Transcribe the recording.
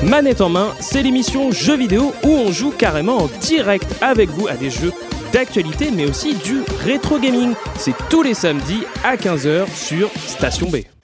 Manette en main, c'est l'émission Jeux vidéo où on joue carrément en direct avec vous à des jeux d'actualité mais aussi du rétro gaming. C'est tous les samedis à 15h sur Station B.